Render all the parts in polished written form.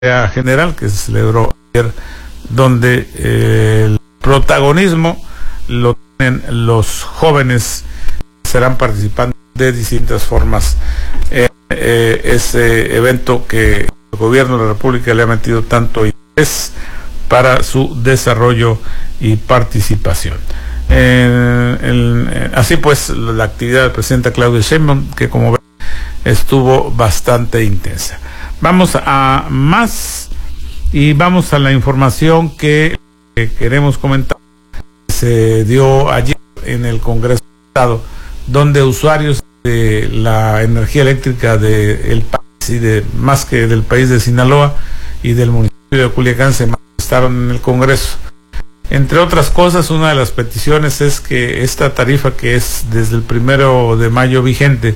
general que se celebró ayer, donde el protagonismo lo tienen los jóvenes que serán participantes de distintas formas en ese evento que el gobierno de la República le ha metido tanto interés para su desarrollo y participación. Así pues, la actividad del presidente Claudia Sheinbaum, que como ven, estuvo bastante intensa. Vamos a más y vamos a la información que queremos comentar. Se dio ayer en el Congreso del Estado, donde usuarios de la energía eléctrica del país y más que del país de Sinaloa y del municipio de Culiacán se manifestaron en el Congreso. Entre otras cosas, una de las peticiones es que esta tarifa, que es desde el 1 de mayo vigente,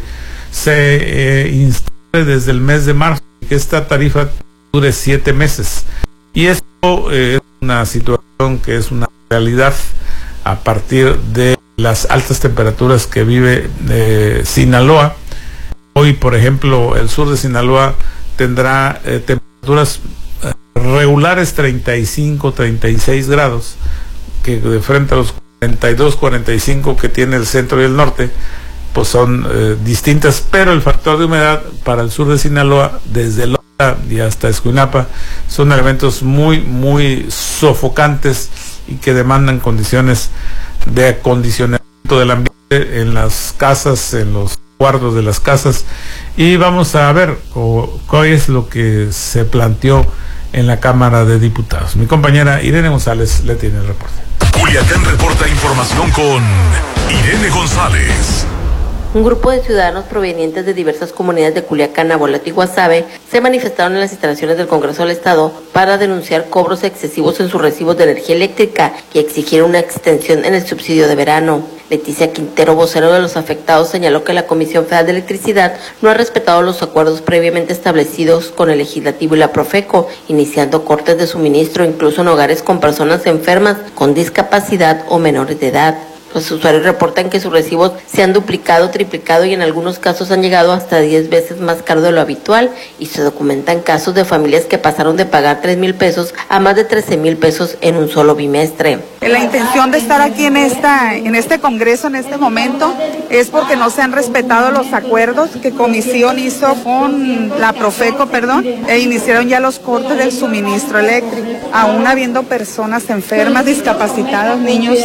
se instale desde el mes de marzo, y que esta tarifa dure 7 meses. Y esto es una situación que es una realidad a partir de las altas temperaturas que vive Sinaloa. Hoy, por ejemplo, el sur de Sinaloa tendrá temperaturas regulares 35, 36 grados, que de frente a los 42, 45 que tiene el centro y el norte, pues son distintas, pero el factor de humedad para el sur de Sinaloa, desde Lota y hasta Escuinapa, son elementos muy, muy sofocantes y que demandan condiciones de acondicionamiento del ambiente en las casas, en los cuartos de las casas. Y vamos a ver cuál es lo que se planteó en la Cámara de Diputados. Mi compañera Irene González le tiene el reporte. Culiacán reporta información con Irene González. Un grupo de ciudadanos provenientes de diversas comunidades de Culiacán, Navolato y Guasave se manifestaron en las instalaciones del Congreso del Estado para denunciar cobros excesivos en sus recibos de energía eléctrica y exigieron una extensión en el subsidio de verano. Leticia Quintero, vocero de los afectados, señaló que la Comisión Federal de Electricidad no ha respetado los acuerdos previamente establecidos con el Legislativo y la Profeco, iniciando cortes de suministro incluso en hogares con personas enfermas, con discapacidad o menores de edad. Los usuarios reportan que sus recibos se han duplicado, triplicado y en algunos casos han llegado hasta 10 veces más caro de lo habitual, y se documentan casos de familias que pasaron de pagar 3,000 pesos a más de 13,000 pesos en un solo bimestre. La intención de estar aquí en este congreso en este momento es porque no se han respetado los acuerdos que Comisión hizo con la Profeco, e iniciaron ya los cortes del suministro eléctrico, aún habiendo personas enfermas, discapacitadas, niños,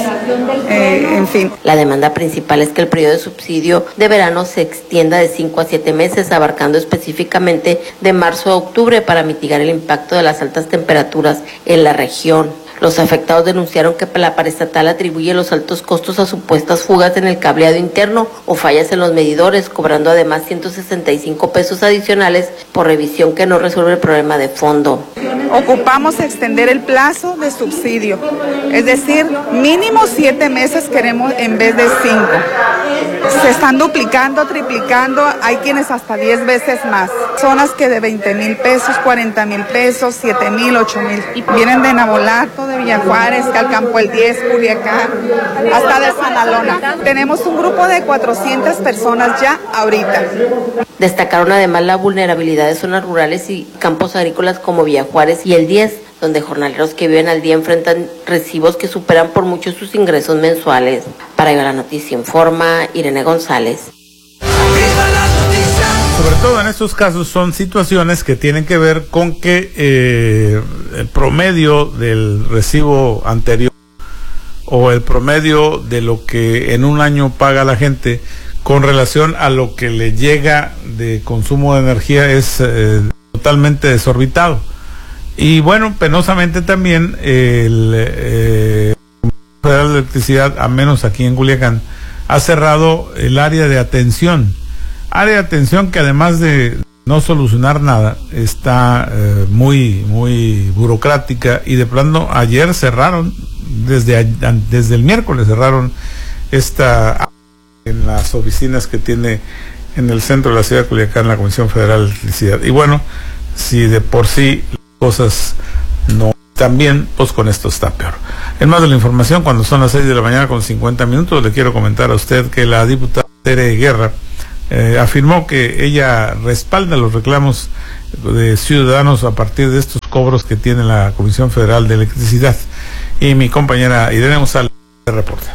en fin. La demanda principal es que el periodo de subsidio de verano se extienda de 5 a 7 meses, abarcando específicamente de marzo a octubre para mitigar el impacto de las altas temperaturas en la región. Los afectados denunciaron que la paraestatal atribuye los altos costos a supuestas fugas en el cableado interno o fallas en los medidores, cobrando además 165 pesos adicionales por revisión que no resuelve el problema de fondo. Ocupamos extender el plazo de subsidio, es decir, mínimo 7 meses queremos en vez de 5. Se están duplicando, triplicando, hay quienes hasta 10 veces más. Zonas que de 20,000 pesos, 40,000 pesos, 7,000, 8,000. Vienen de Navolato, de Villa Juárez, Calcampo el 10, Culiacán, hasta de Sanalona. Tenemos un grupo de 400 personas ya ahorita. Destacaron además la vulnerabilidad de zonas rurales y campos agrícolas como Villa Juárez y el 10, donde jornaleros que viven al día enfrentan recibos que superan por mucho sus ingresos mensuales. Para Iba la Noticia informa Irene González. Sobre todo en estos casos son situaciones que tienen que ver con que el promedio del recibo anterior o el promedio de lo que en un año paga la gente con relación a lo que le llega de consumo de energía es totalmente desorbitado. Y bueno, penosamente también el Federal de Electricidad, a menos aquí en Culiacán, ha cerrado el área de atención. Área de atención que además de no solucionar nada, está muy, muy burocrática, y de plano ayer cerraron, desde el miércoles cerraron en las oficinas que tiene en el centro de la ciudad de Culiacán la Comisión Federal de Electricidad. Y bueno, si de por sí las cosas no están bien, pues con esto está peor. En más de la información, cuando son las 6 de la mañana con 50 minutos, le quiero comentar a usted que la diputada Tere Guerra afirmó que ella respalda los reclamos de ciudadanos a partir de estos cobros que tiene la Comisión Federal de Electricidad. Y mi compañera Irene González reporta.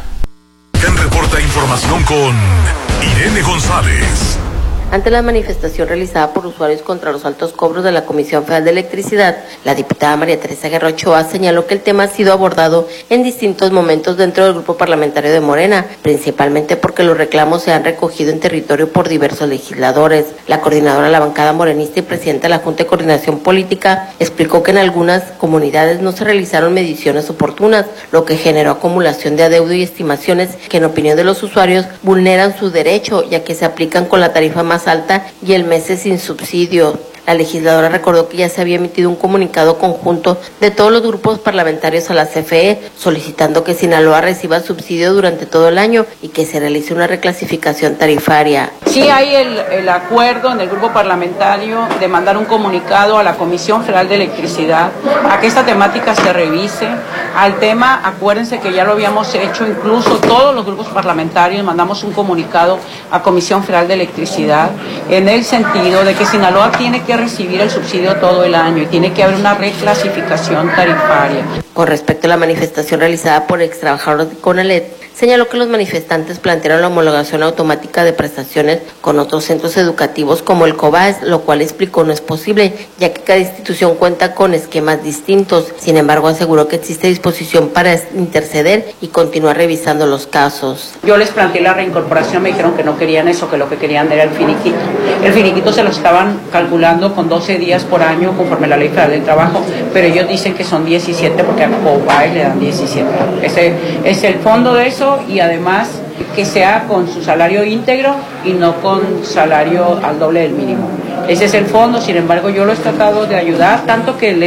Reporta información con Irene González. Ante la manifestación realizada por usuarios contra los altos cobros de la Comisión Federal de Electricidad, la diputada María Teresa Guerra Ochoa señaló que el tema ha sido abordado en distintos momentos dentro del grupo parlamentario de Morena, principalmente porque los reclamos se han recogido en territorio por diversos legisladores. La coordinadora de la bancada morenista y presidenta de la Junta de Coordinación Política explicó que en algunas comunidades no se realizaron mediciones oportunas, lo que generó acumulación de adeudo y estimaciones que en opinión de los usuarios vulneran su derecho, ya que se aplican con la tarifa más alta y el mes es sin subsidio. La legisladora recordó que ya se había emitido un comunicado conjunto de todos los grupos parlamentarios a la CFE solicitando que Sinaloa reciba subsidio durante todo el año y que se realice una reclasificación tarifaria. Sí hay el acuerdo en el grupo parlamentario de mandar un comunicado a la Comisión Federal de Electricidad a que esta temática se revise. Al tema, acuérdense que ya lo habíamos hecho, incluso todos los grupos parlamentarios mandamos un comunicado a Comisión Federal de Electricidad en el sentido de que Sinaloa tiene que recibir el subsidio todo el año y tiene que haber una reclasificación tarifaria. Con respecto a la manifestación realizada por ex trabajadores de CONALET, señaló que los manifestantes plantearon la homologación automática de prestaciones con otros centros educativos como el COBAES, lo cual explicó no es posible, ya que cada institución cuenta con esquemas distintos. Sin embargo, aseguró que existe disposición para interceder y continuar revisando los casos. Yo les planteé la reincorporación, me dijeron que no querían eso, que lo que querían era el finiquito. El finiquito se lo estaban calculando con 12 días por año conforme a la Ley Federal del Trabajo, pero ellos dicen que son 17 porque a COBAES le dan 17. Ese es el fondo de eso. Y además que sea con su salario íntegro y no con salario al doble del mínimo. Ese es el fondo. Sin embargo, yo lo he tratado de ayudar, tanto que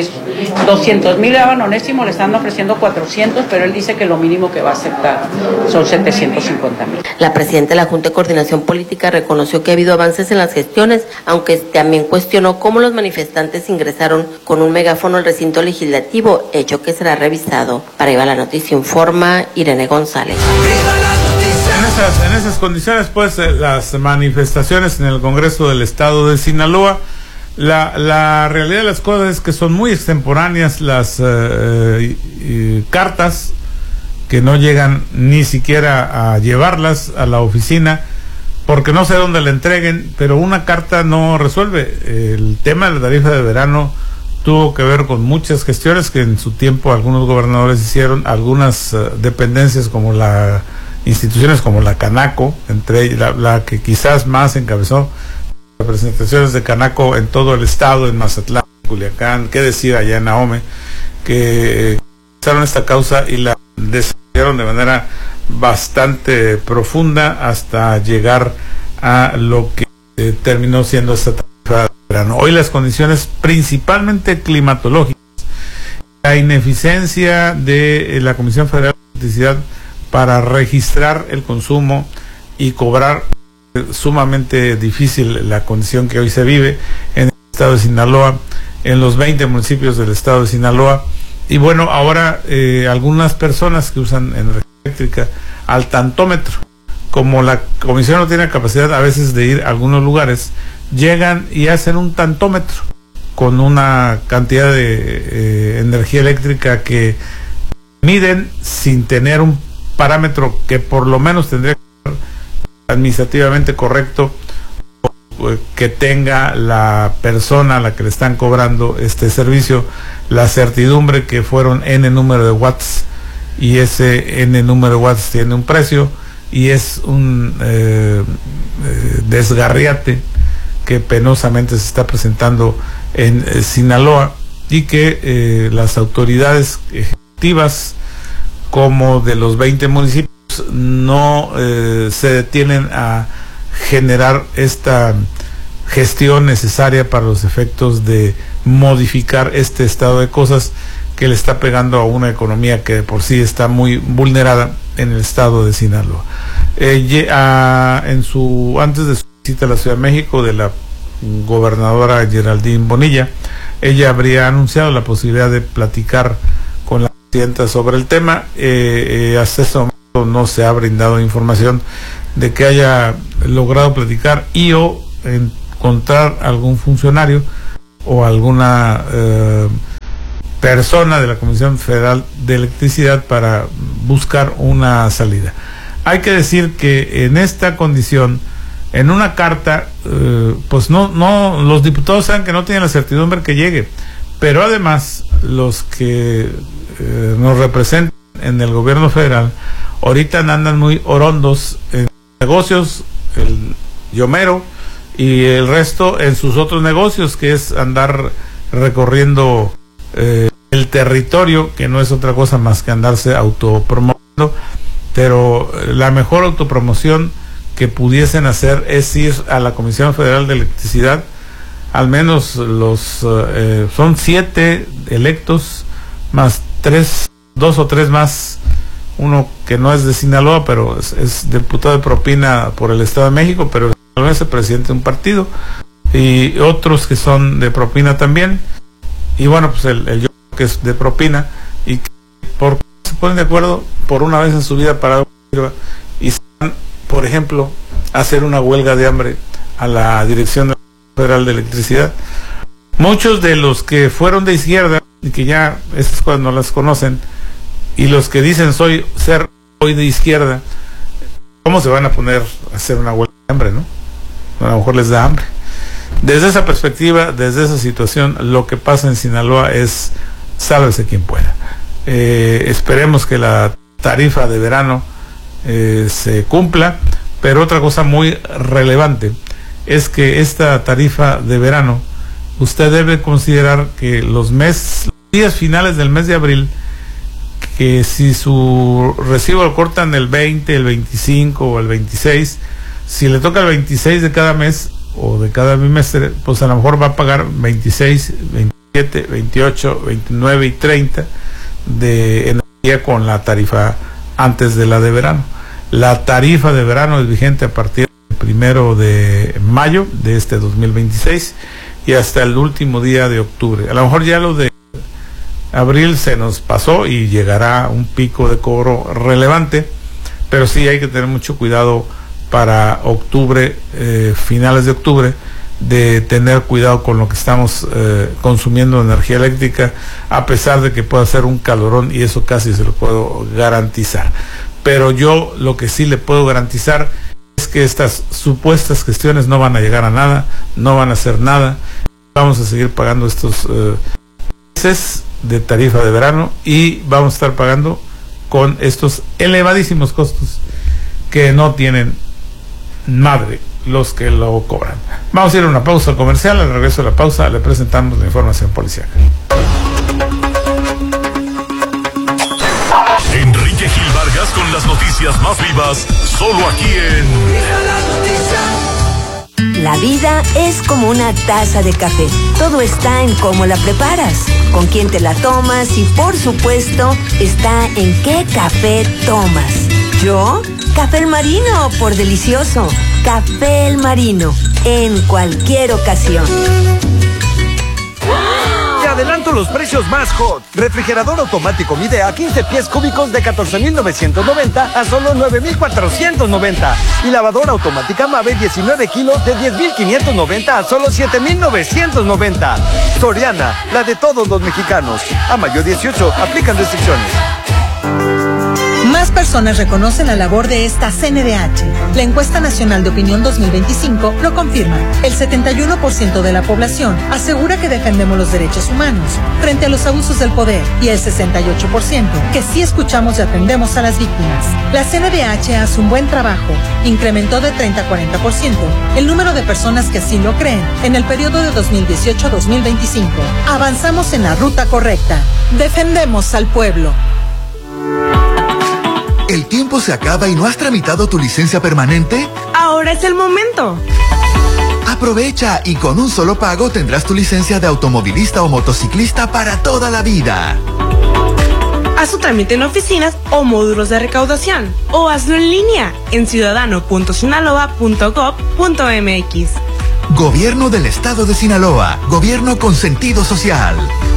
200,000 daban Onésimo, le están ofreciendo 400, pero él dice que lo mínimo que va a aceptar son 750,000. La presidenta de la Junta de Coordinación Política reconoció que ha habido avances en las gestiones, aunque también cuestionó cómo los manifestantes ingresaron con un megáfono al recinto legislativo, hecho que será revisado. Para Iba la Noticia informa Irene González. En esas condiciones, pues, las manifestaciones en el Congreso del Estado de Sinaloa, la realidad de las cosas es que son muy extemporáneas las cartas, que no llegan ni siquiera a llevarlas a la oficina, porque no sé dónde la entreguen, pero una carta no resuelve. El tema de la tarifa de verano tuvo que ver con muchas gestiones que en su tiempo algunos gobernadores hicieron, algunas dependencias como instituciones como la Canaco, entre la que quizás más encabezó representaciones de Canaco en todo el estado, en Mazatlán, Culiacán, qué decir allá en Ahome, que empezaron esta causa y la desarrollaron de manera bastante profunda hasta llegar a lo que terminó siendo esta tarifa de verano. Hoy las condiciones principalmente climatológicas, la ineficiencia de la Comisión Federal de Electricidad para registrar el consumo y cobrar, sumamente difícil la condición que hoy se vive en el estado de Sinaloa, en los 20 municipios del estado de Sinaloa. Y bueno, ahora algunas personas que usan energía eléctrica al tantómetro, como la comisión no tiene capacidad a veces de ir a algunos lugares, llegan y hacen un tantómetro con una cantidad de energía eléctrica que miden sin tener un parámetro que por lo menos tendría que ser administrativamente correcto, que tenga la persona a la que le están cobrando este servicio la certidumbre que fueron N número de watts, y ese N número de watts tiene un precio y es un desgarriate que penosamente se está presentando en Sinaloa, y que las autoridades ejecutivas como de los 20 municipios no se detienen a generar esta gestión necesaria para los efectos de modificar este estado de cosas que le está pegando a una economía que de por sí está muy vulnerada en el estado de Sinaloa. Antes de su visita a la Ciudad de México, de la gobernadora Geraldine Bonilla, ella habría anunciado la posibilidad de platicar con la presidenta sobre el tema. Hasta este momento no se ha brindado información de que haya logrado platicar y o encontrar algún funcionario o alguna persona de la Comisión Federal de Electricidad para buscar una salida. Hay que decir que en esta condición, en una carta, pues no, los diputados saben que no tienen la certidumbre que llegue, pero además los que nos representan en el gobierno federal ahorita andan muy orondos en negocios, el Yomero y el resto en sus otros negocios, que es andar recorriendo el territorio, que no es otra cosa más que andarse autopromoviendo. Pero la mejor autopromoción que pudiesen hacer es ir a la Comisión Federal de Electricidad. Al menos son 7 electos, más 2 o 3 más, uno que no es de Sinaloa, pero es diputado de propina por el Estado de México, pero no es el presidente de un partido, y otros que son de propina también, y bueno, pues el yo que es de propina, y que se ponen de acuerdo por una vez en su vida para y se van, por ejemplo, a hacer una huelga de hambre a la Dirección Federal de Electricidad. Muchos de los que fueron de izquierda, y que ya esas cosas no las conocen, y los que dicen ser hoy de izquierda, ¿cómo se van a poner a hacer una huelga de hambre, no? A lo mejor les da hambre. Desde esa perspectiva, desde esa situación, lo que pasa en Sinaloa es sálvese quien pueda. Esperemos que la tarifa de verano se cumpla, pero otra cosa muy relevante es que esta tarifa de verano, usted debe considerar que los días finales del mes de abril, que si su recibo lo cortan el 20, el 25 o el 26, si le toca el 26 de cada mes o de cada bimestre, pues a lo mejor va a pagar 26, 27, 28, 29 y 30 de energía con la tarifa antes de la de verano. La tarifa de verano es vigente a partir del 1 de mayo de este 2026 y hasta el último día de octubre. A lo mejor ya lo de abril se nos pasó y llegará un pico de cobro relevante, pero sí hay que tener mucho cuidado para octubre, finales de octubre, de tener cuidado con lo que estamos consumiendo de energía eléctrica, a pesar de que pueda ser un calorón, y eso casi se lo puedo garantizar. Pero yo lo que sí le puedo garantizar es que estas supuestas gestiones no van a llegar a nada, no van a hacer nada. Vamos a seguir pagando estos meses de tarifa de verano y vamos a estar pagando con estos elevadísimos costos que no tienen madre los que lo cobran. Vamos a ir a una pausa comercial. Al regreso de la pausa le presentamos la información policiaca. Enrique Gil Vargas con las noticias más vivas, solo aquí en La vida es como una taza de café. Todo está en cómo la preparas, con quién te la tomas y, por supuesto, está en qué café tomas. ¿Yo? Café El Marino, por delicioso. Café El Marino, en cualquier ocasión. Te adelanto los precios más hot. Refrigerador automático Midea 15 pies cúbicos de 14,990 a solo 9,490. Y lavadora automática Mave 19 kilos de 10,590 a solo 7,990. Soriana, la de todos los mexicanos. A mayo 18, aplican restricciones. Más personas reconocen la labor de esta CNDH. La encuesta nacional de opinión 2025 lo confirma. El 71% de la población asegura que defendemos los derechos humanos frente a los abusos del poder y el 68% que sí escuchamos y atendemos a las víctimas. La CNDH hace un buen trabajo. Incrementó de 30 a 40% el número de personas que así lo creen en el periodo de 2018 a 2025. Avanzamos en la ruta correcta. Defendemos al pueblo. ¿El tiempo se acaba y no has tramitado tu licencia permanente? Ahora es el momento. Aprovecha y con un solo pago tendrás tu licencia de automovilista o motociclista para toda la vida. Haz tu trámite en oficinas o módulos de recaudación o hazlo en línea en ciudadano.sinaloa.gov.mx. Gobierno del Estado de Sinaloa. Gobierno con sentido social.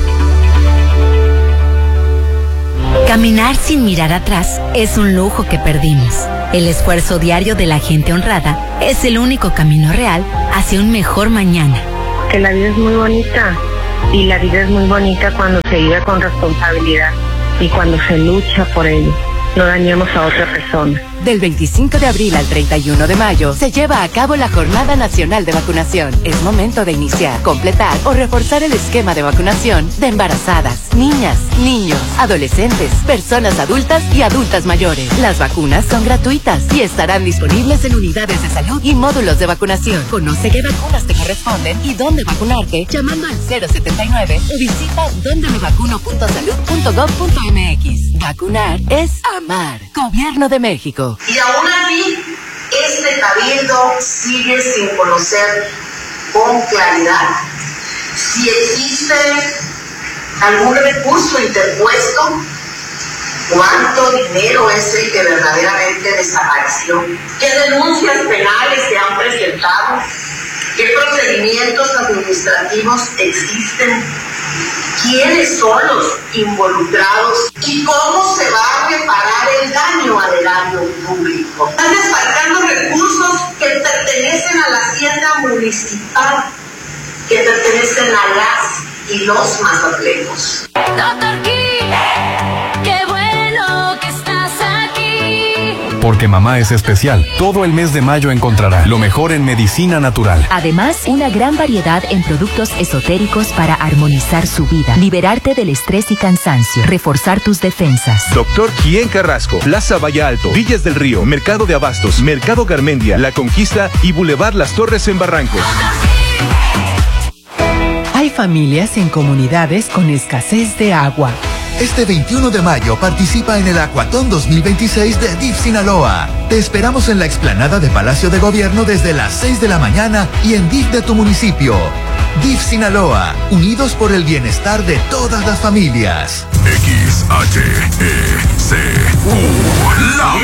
Caminar sin mirar atrás es un lujo que perdimos. El esfuerzo diario de la gente honrada es el único camino real hacia un mejor mañana. porque la vida es muy bonita y la vida es muy bonita cuando se vive con responsabilidad y cuando se lucha por ello. No dañemos a otra persona. Del 25 de abril al 31 de mayo se lleva a cabo la Jornada Nacional de Vacunación. Es momento de iniciar, completar o reforzar el esquema de vacunación de embarazadas, niñas, niños, adolescentes, personas adultas y adultas mayores. Las vacunas son gratuitas y estarán disponibles en unidades de salud y módulos de vacunación. Conoce qué vacunas te corresponden y dónde vacunarte llamando al 079 o visita dondemevacuno.salud.gov.mx. Vacunar es amar. Gobierno de México. Y aún así, este cabildo sigue sin conocer con claridad si existe algún recurso interpuesto, cuánto dinero es el que verdaderamente desapareció, qué denuncias penales se han presentado, qué procedimientos administrativos existen, quiénes son los involucrados y cómo se va a reparar el daño al erario público. Están desfalcando recursos que pertenecen a la hacienda municipal, que pertenecen a las y los mazatlecos. Doctor King, qué bueno que estás aquí. Porque mamá es especial. Todo el mes de mayo encontrará lo mejor en medicina natural. Además, una gran variedad en productos esotéricos para armonizar su vida, liberarte del estrés y cansancio, reforzar tus defensas. Doctor Quien Carrasco, Plaza Valle Alto, Villas del Río, Mercado de Abastos, Mercado Garmendia, La Conquista y Boulevard Las Torres en Barrancos. Hay familias en comunidades con escasez de agua. Este 21 de mayo participa en el Acuatón 2026 de DIF Sinaloa. Te esperamos en la explanada de Palacio de Gobierno desde las 6 de la mañana y en DIF de tu municipio. DIF Sinaloa, unidos por el bienestar de todas las familias. XHECU, la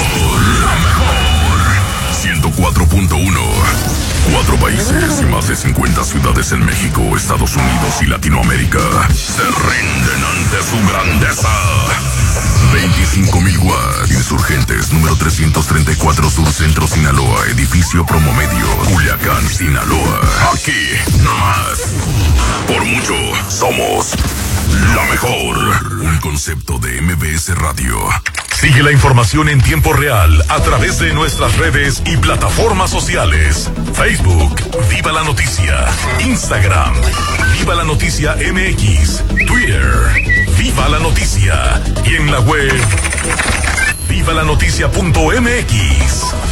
mejor, 104.1. 4 países y más de 50 ciudades en México, Estados Unidos y Latinoamérica se rinden ante su grandeza. 25,000 watts. Insurgentes, número 334 Sur Centro, Sinaloa, edificio Promomedio, Culiacán, Sinaloa. Aquí, nomás. Por mucho, somos la mejor. Un concepto de MBS Radio. Sigue la información en tiempo real a través de nuestras redes y plataformas sociales. Facebook, Viva la Noticia. Instagram, Viva la Noticia MX. Twitter, Viva la Noticia. Y en la web, vivalanoticia.mx.